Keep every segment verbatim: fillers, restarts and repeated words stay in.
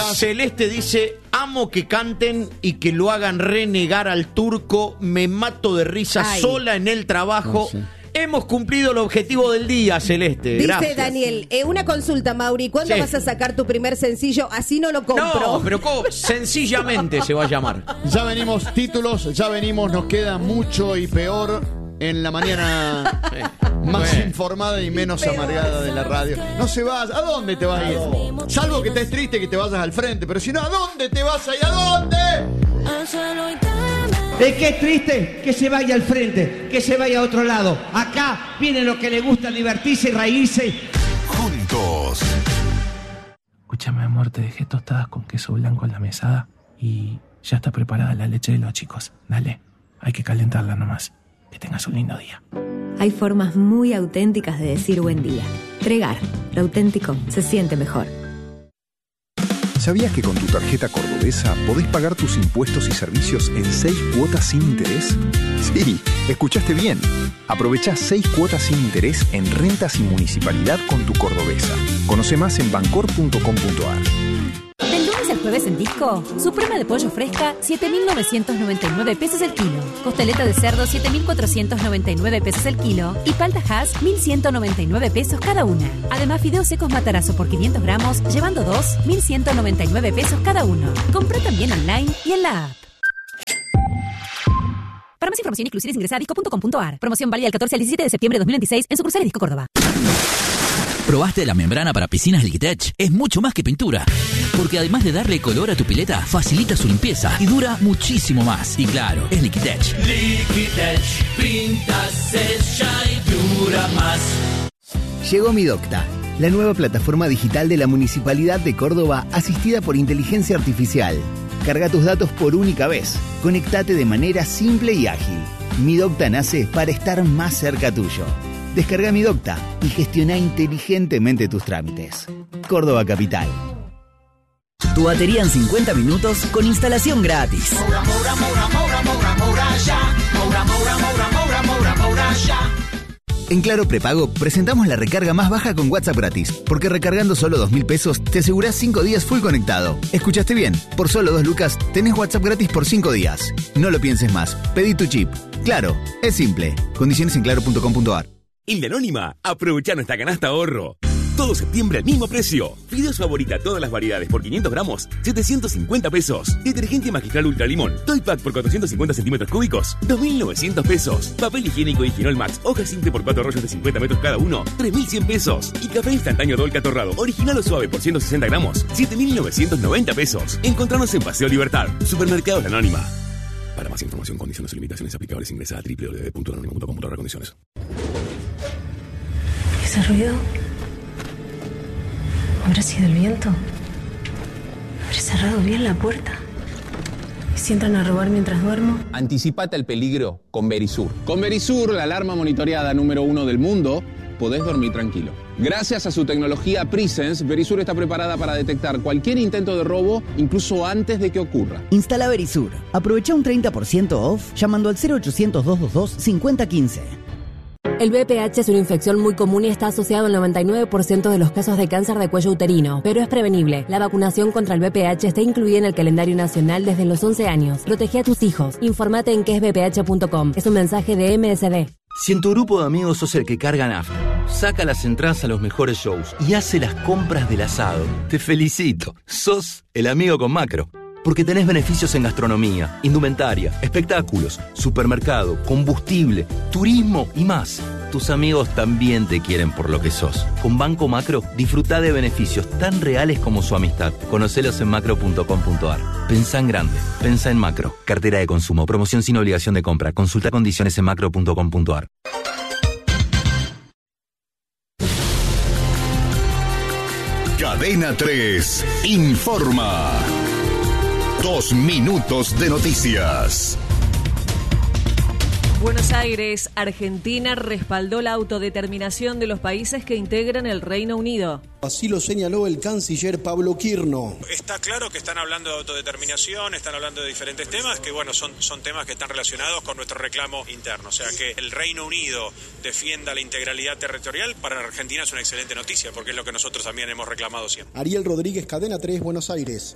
más. Celeste dice: amo que canten y que lo hagan renegar al turco. Me mato de risa Ay. sola en el trabajo. No, sí. Hemos cumplido el objetivo del día, Celeste. Dice Gracias. Daniel, eh, una consulta, Mauri. ¿Cuándo Sí. vas a sacar tu primer sencillo? Así no lo compro. No, pero ¿cómo? Sencillamente se va a llamar. Ya venimos títulos, ya venimos, nos queda mucho y peor en la mañana más Bueno. informada y menos amargada de la radio. No se vas, ¿a dónde te vas a ir? Salvo que estés triste que te vayas al frente, pero si no, ¿a dónde te vas a ir? ¿A dónde? ¿De qué es triste? Que se vaya al frente, que se vaya a otro lado. Acá viene lo que le gusta, divertirse y reírse. Juntos. Escúchame, amor, te dejé tostadas con queso blanco en la mesada y ya está preparada la leche de los chicos. Dale, hay que calentarla nomás. Que tengas un lindo día. Hay formas muy auténticas de decir buen día. Tregar, lo auténtico se siente mejor. ¿Sabías que con tu tarjeta Cordobesa podés pagar tus impuestos y servicios en seis cuotas sin interés? Sí, escuchaste bien. Aprovechá seis cuotas sin interés en rentas y municipalidad con tu Cordobesa. Conoce más en bancor punto com punto ar. Del lunes al jueves en Disco, suprema de pollo fresca, siete mil novecientos noventa y nueve pesos el kilo. Costeleta de cerdo, siete mil cuatrocientos noventa y nueve pesos el kilo. Y palta Hass, mil ciento noventa y nueve pesos cada una. Además, fideos secos Matarazzo por quinientos gramos, llevando dos, mil ciento noventa y nueve pesos cada uno. Comprá también online y en la app. Para más información y exclusiones ingresa a disco punto com punto ar. Promoción válida del catorce al diecisiete de septiembre de dos mil veintiséis en sucursales Disco Córdoba. ¿Probaste la membrana para piscinas Liquitech? Es mucho más que pintura, porque además de darle color a tu pileta, facilita su limpieza y dura muchísimo más. Y claro, es Liquitech. Liquitech, pinta, sella y dura más. Llegó Mi Docta, la nueva plataforma digital de la Municipalidad de Córdoba asistida por inteligencia artificial. Carga tus datos por única vez. Conectate de manera simple y ágil. Mi Docta nace para estar más cerca tuyo. Descarga Mi Docta y gestiona inteligentemente tus trámites. Córdoba Capital. Tu batería en cincuenta minutos con instalación gratis. Moura, moura, moura, moura, moura, moura, ya. Moura, moura, moura, moura, moura, moura, ya. En Claro Prepago presentamos la recarga más baja con WhatsApp gratis, porque recargando solo dos mil pesos te asegurás cinco días full conectado. ¿Escuchaste bien? Por solo dos lucas tenés WhatsApp gratis por cinco días. No lo pienses más, pedí tu chip. Claro, es simple. Condiciones en claro punto com punto ar. En la Anónima, aprovecha nuestra canasta ahorro. Todo septiembre al mismo precio. Fideos favorita, todas las variedades por quinientos gramos, setecientos cincuenta pesos. Detergente Magistral Ultra Limón, Toy Pack por cuatrocientos cincuenta centímetros cúbicos, dos mil novecientos pesos. Papel higiénico Higienol Max, hoja simple por cuatro rollos de cincuenta metros cada uno, tres mil cien pesos. Y café instantáneo Dolca Torrado, original o suave por ciento sesenta gramos, siete mil novecientos noventa pesos. Encontrarnos en Paseo Libertad, Supermercados La Anónima. Para más información, condiciones y limitaciones aplicables, ingresa a doble u doble u doble u punto anónima punto com punto ar condiciones. ¿Ese ruido? ¿Habrá sido el viento? ¿Habré cerrado bien la puerta? ¿Y si entran a robar mientras duermo? Anticipate al peligro con Verisur. Con Verisur, la alarma monitoreada número uno del mundo, podés dormir tranquilo. Gracias a su tecnología Presence, Verisur está preparada para detectar cualquier intento de robo, incluso antes de que ocurra. Instala Verisur. Aprovecha un treinta por ciento off llamando al cero ochocientos, doscientos veintidós, cincuenta quince. El B P H es una infección muy común y está asociado al noventa y nueve por ciento de los casos de cáncer de cuello uterino, pero es prevenible. La vacunación contra el B P H está incluida en el calendario nacional desde los once años. Protege a tus hijos. Informate en que es b p h punto com. Es un mensaje de M S D. Si en tu grupo de amigos sos el que carga nafta, saca las entradas a los mejores shows y hace las compras del asado, te felicito. Sos el amigo con Macro. Porque tenés beneficios en gastronomía, indumentaria, espectáculos, supermercado, combustible, turismo y más. Tus amigos también te quieren por lo que sos. Con Banco Macro, disfrutá de beneficios tan reales como su amistad. Conocelos en macro punto com punto ar. Pensá en grande. Pensá en Macro. Cartera de consumo. Promoción sin obligación de compra. Consulta condiciones en macro punto com punto ar. Cadena tres informa. Dos minutos de noticias. Buenos Aires, Argentina respaldó la autodeterminación de los países que integran el Reino Unido. Así lo señaló el canciller Pablo Quirno. Está claro que están hablando de autodeterminación, están hablando de diferentes temas, que bueno, son, son temas que están relacionados con nuestro reclamo interno. O sea, que el Reino Unido defienda la integralidad territorial, para Argentina es una excelente noticia, porque es lo que nosotros también hemos reclamado siempre. Ariel Rodríguez, Cadena tres, Buenos Aires.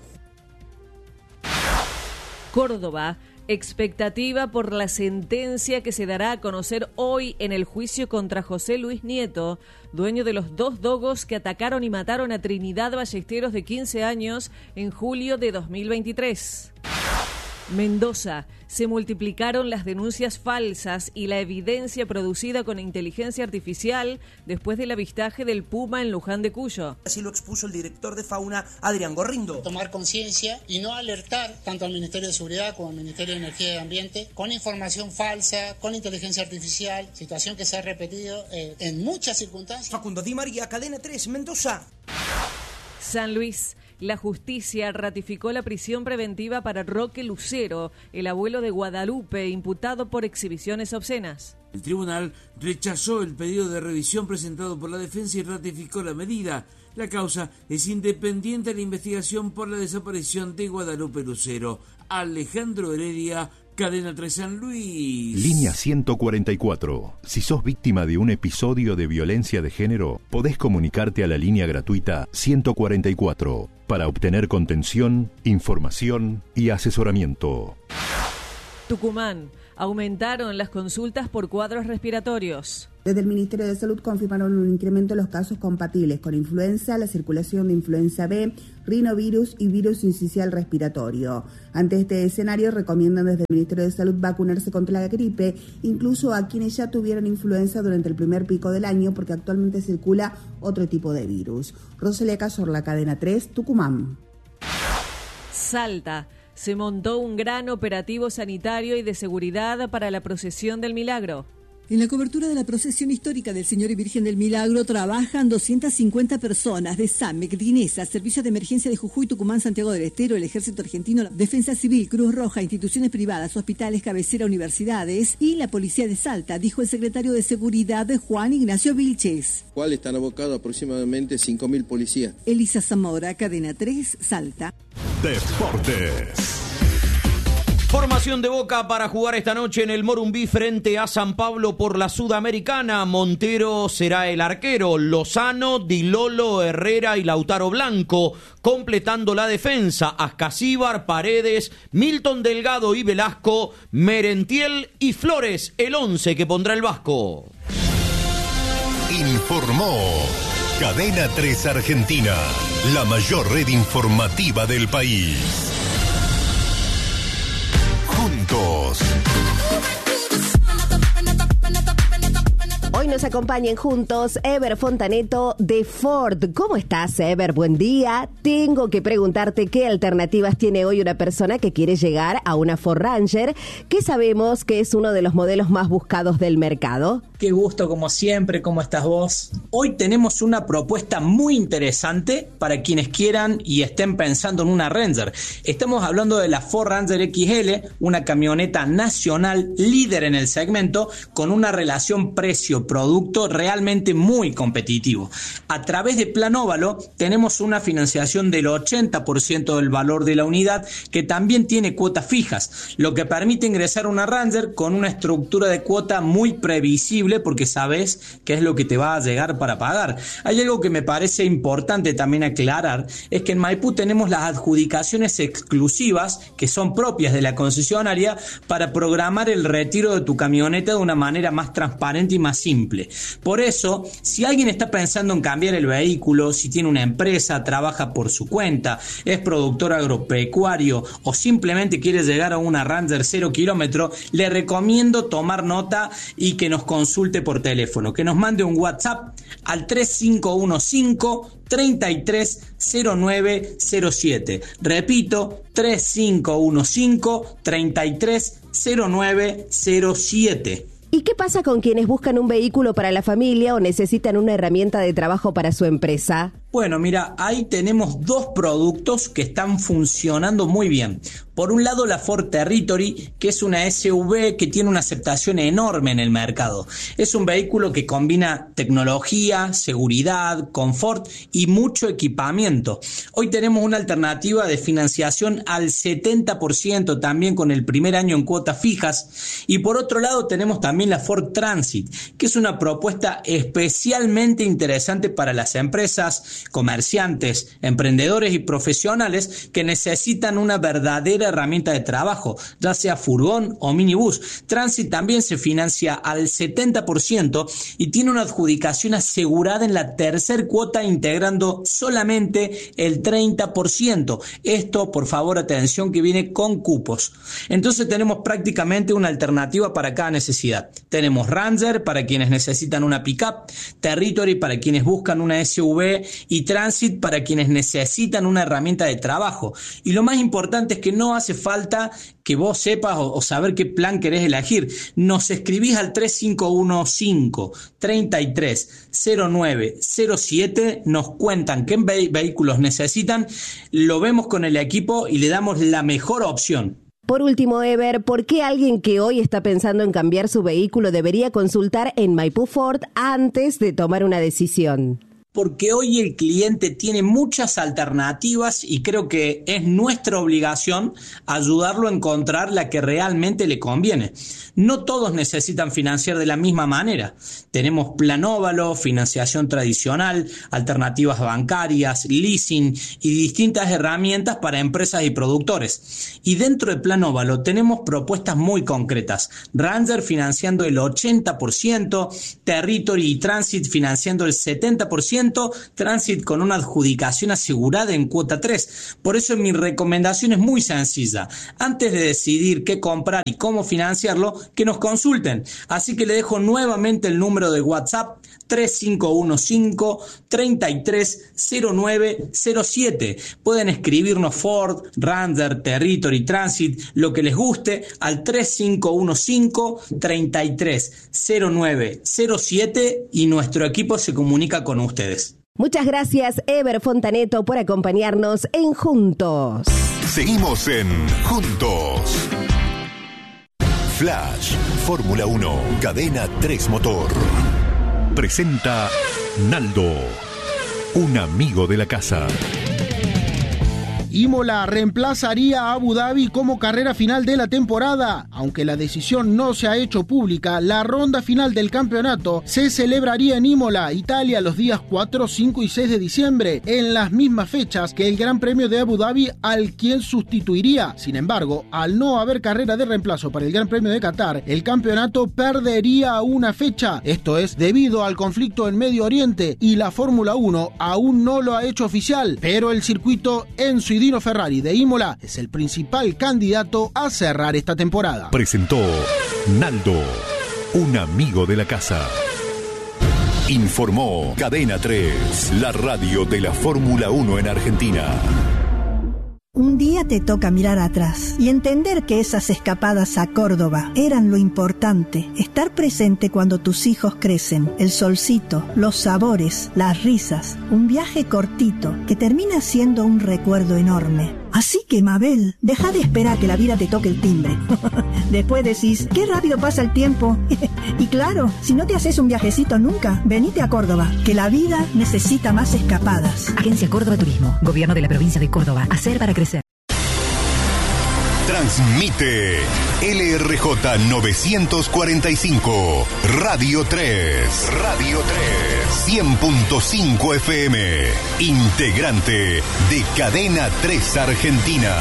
Córdoba. Expectativa por la sentencia que se dará a conocer hoy en el juicio contra José Luis Nieto, dueño de los dos dogos que atacaron y mataron a Trinidad Ballesteros de quince años en julio de dos mil veintitrés. Mendoza. Se multiplicaron las denuncias falsas y la evidencia producida con inteligencia artificial después del avistaje del puma en Luján de Cuyo. Así lo expuso el director de Fauna, Adrián Gorrindo. Tomar conciencia y no alertar tanto al Ministerio de Seguridad como al Ministerio de Energía y Ambiente con información falsa, con inteligencia artificial, situación que se ha repetido eh, en muchas circunstancias. Facundo Di María, Cadena tres, Mendoza. San Luis. La justicia ratificó la prisión preventiva para Roque Lucero, el abuelo de Guadalupe, imputado por exhibiciones obscenas. El tribunal rechazó el pedido de revisión presentado por la defensa y ratificó la medida. La causa es independiente de la investigación por la desaparición de Guadalupe Lucero. Alejandro Heredia, Cadena tres San Luis. Línea ciento cuarenta y cuatro. Si sos víctima de un episodio de violencia de género, podés comunicarte a la línea gratuita ciento cuarenta y cuatro para obtener contención, información y asesoramiento. Tucumán. Aumentaron las consultas por cuadros respiratorios. Desde el Ministerio de Salud confirmaron un incremento en los casos compatibles con influenza, la circulación de influenza B, rinovirus y virus sincicial respiratorio. Ante este escenario, recomiendan desde el Ministerio de Salud vacunarse contra la gripe, incluso a quienes ya tuvieron influenza durante el primer pico del año, porque actualmente circula otro tipo de virus. Rosalía Cazorla, Cadena tres, Tucumán. Salta. Se montó un gran operativo sanitario y de seguridad para la procesión del Milagro. En la cobertura de la procesión histórica del Señor y Virgen del Milagro trabajan doscientas cincuenta personas de SAMEC, DINESA, Servicio de Emergencia de Jujuy, Tucumán, Santiago del Estero, el Ejército Argentino, Defensa Civil, Cruz Roja, instituciones privadas, hospitales, cabecera, universidades y la Policía de Salta, dijo el secretario de Seguridad Juan Ignacio Vilches. ¿Cuál están abocados aproximadamente cinco mil policías? Elisa Zamora, Cadena tres, Salta. Deportes. Formación de Boca para jugar esta noche en el Morumbí frente a San Pablo por la Sudamericana. Montero será el arquero, Lozano, Di Lolo, Herrera y Lautaro Blanco. Completando la defensa, Ascasíbar, Paredes, Milton Delgado y Velasco, Merentiel y Flores, el once que pondrá el Vasco. Informó Cadena tres Argentina, la mayor red informativa del país. Juntos. Hoy nos acompañan juntos Ever Fontaneto de Ford. ¿Cómo estás, Ever? Buen día. Tengo que preguntarte qué alternativas tiene hoy una persona que quiere llegar a una Ford Ranger, que sabemos que es uno de los modelos más buscados del mercado. Qué gusto, como siempre. ¿Cómo estás vos? Hoy tenemos una propuesta muy interesante para quienes quieran y estén pensando en una Ranger. Estamos hablando de la Ford Ranger X L, una camioneta nacional líder en el segmento, con una relación precio-producto realmente muy competitivo. A través de Plan Óvalo tenemos una financiación del ochenta por ciento del valor de la unidad, que también tiene cuotas fijas, lo que permite ingresar a una Ranger con una estructura de cuota muy previsible, porque sabes qué es lo que te va a llegar para pagar. Hay algo que me parece importante también aclarar, es que en Maipú tenemos las adjudicaciones exclusivas que son propias de la concesionaria para programar el retiro de tu camioneta de una manera más transparente y más simple. Por eso, si alguien está pensando en cambiar el vehículo, si tiene una empresa, trabaja por su cuenta, es productor agropecuario o simplemente quiere llegar a una Ranger cero kilómetro, le recomiendo tomar nota y que nos consulte por teléfono, que nos mande un WhatsApp al tres cinco uno cinco, tres tres cero nueve cero siete. Repito, tres cinco uno cinco, tres tres cero nueve cero siete. ¿Y qué pasa con quienes buscan un vehículo para la familia o necesitan una herramienta de trabajo para su empresa? Bueno, mira, ahí tenemos dos productos que están funcionando muy bien. Por un lado, la Ford Territory, que es una S U V que tiene una aceptación enorme en el mercado. Es un vehículo que combina tecnología, seguridad, confort y mucho equipamiento. Hoy tenemos una alternativa de financiación al setenta por ciento también con el primer año en cuotas fijas. Y por otro lado tenemos también la Ford Transit, que es una propuesta especialmente interesante para las empresas, comerciantes, emprendedores y profesionales que necesitan una verdadera herramienta de trabajo, ya sea furgón o minibús. Transit también se financia al setenta por ciento y tiene una adjudicación asegurada en la tercer cuota, integrando solamente el treinta por ciento. Esto, por favor, atención, que viene con cupos. Entonces tenemos prácticamente una alternativa para cada necesidad. Tenemos Ranger para quienes necesitan una pickup, Territory para quienes buscan una S U V y Transit para quienes necesitan una herramienta de trabajo. Y lo más importante es que no hace falta que vos sepas o, o saber qué plan querés elegir. Nos escribís al tres cinco uno cinco, tres tres, cero nueve cero siete, nos cuentan qué ve- vehículos necesitan, lo vemos con el equipo y le damos la mejor opción. Por último, Ever, ¿por qué alguien que hoy está pensando en cambiar su vehículo debería consultar en Maipú Ford antes de tomar una decisión? Porque hoy el cliente tiene muchas alternativas y creo que es nuestra obligación ayudarlo a encontrar la que realmente le conviene. No todos necesitan financiar de la misma manera. Tenemos plan óvalo, financiación tradicional, alternativas bancarias, leasing y distintas herramientas para empresas y productores. Y dentro del plan óvalo tenemos propuestas muy concretas. Ranger financiando el ochenta por ciento, Territory y Transit financiando el setenta por ciento, Transit con una adjudicación asegurada en cuota tres. Por eso mi recomendación es muy sencilla. Antes de decidir qué comprar y cómo financiarlo, que nos consulten. Así que le dejo nuevamente el número de WhatsApp tres cinco uno cinco, tres tres, cero nueve cero siete. Pueden escribirnos Ford, Ranger, Territory, Transit, lo que les guste, al tres cinco uno cinco, tres tres, cero nueve cero siete y nuestro equipo se comunica con ustedes. Muchas gracias, Ever Fontaneto, por acompañarnos en Juntos. Seguimos en Juntos. Flash, Fórmula uno, Cadena tres Motor. Presenta Naldo, un amigo de la casa. Imola reemplazaría a Abu Dhabi como carrera final de la temporada. Aunque la decisión no se ha hecho pública, la ronda final del campeonato se celebraría en Imola, Italia, los días cuatro, cinco y seis de diciembre, en las mismas fechas que el Gran Premio de Abu Dhabi, al quien sustituiría. Sin embargo, al no haber carrera de reemplazo para el Gran Premio de Qatar, el campeonato perdería una fecha. Esto es debido al conflicto en Medio Oriente y la Fórmula uno aún no lo ha hecho oficial, pero el circuito Enzo y Dino Ferrari de Imola es el principal candidato a cerrar esta temporada. Presentó Naldo, un amigo de la casa. Informó Cadena tres, la radio de la Fórmula uno en Argentina. Un día te toca mirar atrás y entender que esas escapadas a Córdoba eran lo importante. Estar presente cuando tus hijos crecen, el solcito, los sabores, las risas, un viaje cortito que termina siendo un recuerdo enorme. Así que, Mabel, deja de esperar que la vida te toque el timbre. Después decís, qué rápido pasa el tiempo. Y claro, si no te haces un viajecito nunca, venite a Córdoba, que la vida necesita más escapadas. Agencia Córdoba Turismo, Gobierno de la Provincia de Córdoba. Hacer para crecer. Transmite L R J novecientos cuarenta y cinco, Radio tres. Radio tres. cien punto cinco F M. Integrante de Cadena tres Argentina.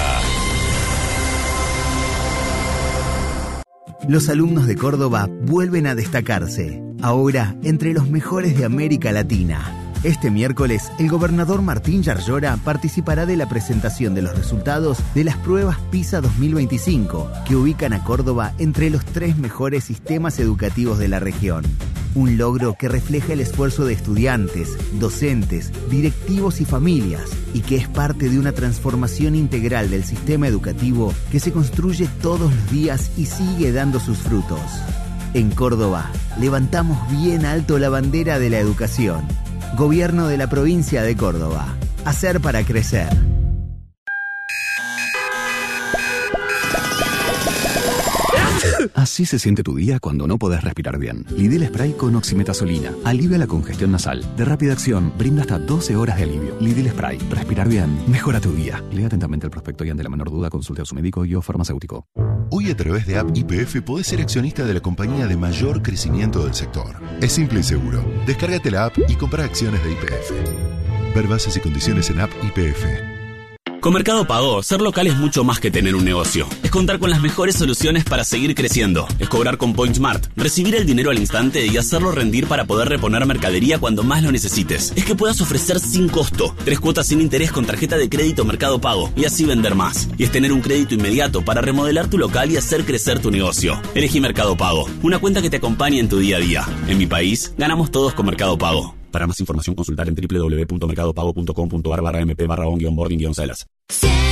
Los alumnos de Córdoba vuelven a destacarse, ahora entre los mejores de América Latina. Este miércoles, el gobernador Martín Yarlora participará de la presentación de los resultados de las pruebas PISA dos mil veinticinco, que ubican a Córdoba entre los tres mejores sistemas educativos de la región. Un logro que refleja el esfuerzo de estudiantes, docentes, directivos y familias, y que es parte de una transformación integral del sistema educativo que se construye todos los días y sigue dando sus frutos. En Córdoba, levantamos bien alto la bandera de la educación. Gobierno de la provincia de Córdoba. Hacer para crecer. Así se siente tu día cuando no podés respirar bien. Lidl Spray con oximetazolina. Alivia la congestión nasal. De rápida acción, brinda hasta doce horas de alivio. Lidl Spray. Respirar bien. Mejora tu día. Lea atentamente el prospecto y ante la menor duda consulte a su médico y o farmacéutico. Hoy a través de App Y P F podés ser accionista de la compañía de mayor crecimiento del sector. Es simple y seguro. Descárgate la app y compra acciones de Y P F. Ver bases y condiciones en App Y P F. Con Mercado Pago, ser local es mucho más que tener un negocio. Es contar con las mejores soluciones para seguir creciendo. Es cobrar con PointSmart, recibir el dinero al instante y hacerlo rendir para poder reponer mercadería cuando más lo necesites. Es que puedas ofrecer sin costo, tres cuotas sin interés con tarjeta de crédito Mercado Pago y así vender más. Y es tener un crédito inmediato para remodelar tu local y hacer crecer tu negocio. Elegí Mercado Pago, una cuenta que te acompañe en tu día a día. En mi país, ganamos todos con Mercado Pago. Para más información, consultar en doble u doble u doble u punto mercado pago punto com punto a r barra m p barra on guión boarding guión celas.